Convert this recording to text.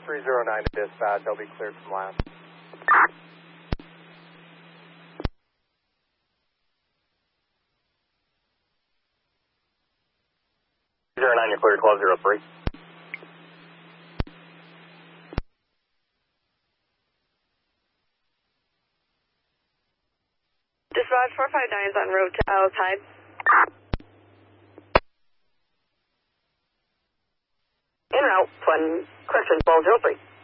309 to dispatch. I'll be cleared from last. 09, you're cleared 1203. Dispatch 459 is en route to Owl's Hide. En route, correction 1203.